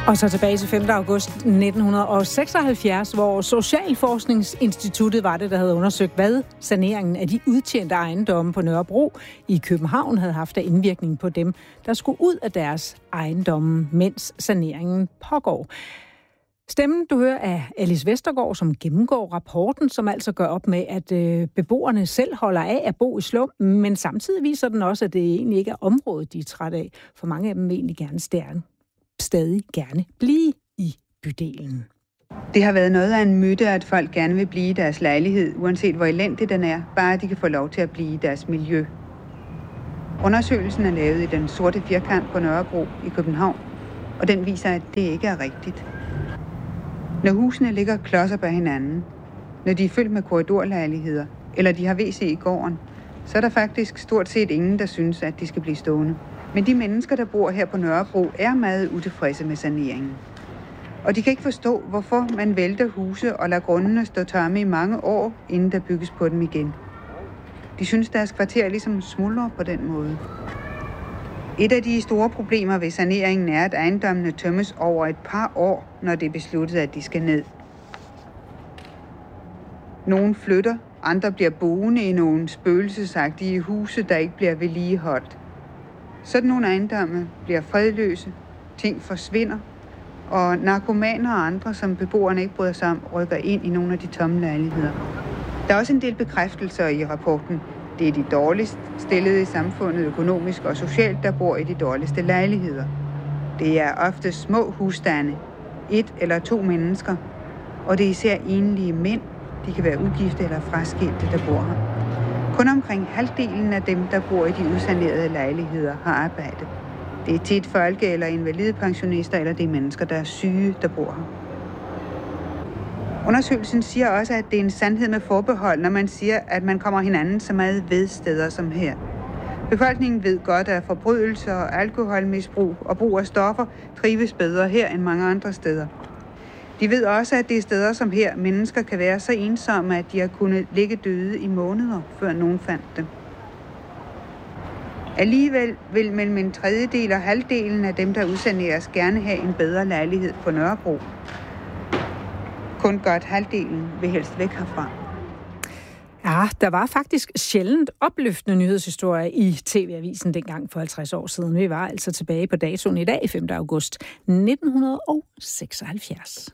Og så tilbage til 5. august 1976, hvor Socialforskningsinstituttet var det, der havde undersøgt, hvad saneringen af de udtjente ejendomme på Nørrebro i København havde haft af indvirkning på dem, der skulle ud af deres ejendomme, mens saneringen pågår. Stemmen, du hører, er Alice Vestergaard, som gennemgår rapporten, som altså gør op med, at beboerne selv holder af at bo i slum, men samtidig viser den også, at det egentlig ikke er området, de er træt af. For mange af dem vil egentlig stadig gerne blive i bydelen. Det har været noget af en myte, at folk gerne vil blive i deres lejlighed, uanset hvor elendig den er, bare de kan få lov til at blive i deres miljø. Undersøgelsen er lavet i den sorte firkant på Nørrebro i København, og den viser, at det ikke er rigtigt. Når husene ligger klodser bag hinanden, når de er fyldt med korridorlejligheder, eller de har WC i gården, så er der faktisk stort set ingen, der synes, at de skal blive stående. Men de mennesker, der bor her på Nørrebro, er meget utilfredse med saneringen. Og de kan ikke forstå, hvorfor man vælter huse og lader grundene stå tomme i mange år, inden der bygges på dem igen. De synes, deres kvarter ligesom smuldrer på den måde. Et af de store problemer ved saneringen er, at ejendommene tømmes over et par år, når det er besluttet, at de skal ned. Nogle flytter, andre bliver boende i nogle spøgelsesagtige huse, der ikke bliver vedligeholdt. Sådan nogle ejendomme bliver fredløse, ting forsvinder, og narkomaner og andre, som beboerne ikke bryder sig om, rykker ind i nogle af de tomme lejligheder. Der er også en del bekræftelser i rapporten. Det er de dårligst stillede i samfundet, økonomisk og socialt, der bor i de dårligste lejligheder. Det er ofte små husstande, 1 eller 2 mennesker, og det er især enlige mænd, de kan være ugifte eller fraskilte, der bor her. Kun omkring halvdelen af dem, der bor i de udsanerede lejligheder, har arbejde. Det er tit folke- eller invalidepensionister, eller det er mennesker, der er syge, der bor her. Undersøgelsen siger også, at det er en sandhed med forbehold, når man siger, at man kommer hinanden så meget ved steder som her. Befolkningen ved godt, at forbrydelser, alkoholmisbrug og brug af stoffer trives bedre her end mange andre steder. De ved også, at det er steder som her, mennesker kan være så ensomme, at de har kunnet ligge døde i måneder, før nogen fandt dem. Alligevel vil mellem en tredjedel og halvdelen af dem, der udsaneres, gerne have en bedre lejlighed på Nørrebro. Kun godt halvdelen vil helst væk herfra. Ja, der var faktisk sjældent opløftende nyhedshistorier i TV-avisen dengang for 50 år siden. Vi var altså tilbage på datoen i dag, 5. august 1976.